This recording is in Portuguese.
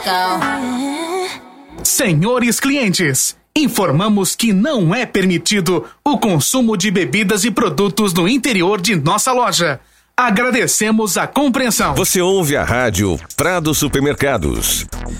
Cacau. Senhores clientes, informamos que não é permitido o consumo de bebidas e produtos no interior de nossa loja. Agradecemos a compreensão. Você ouve a rádio Prado Supermercados.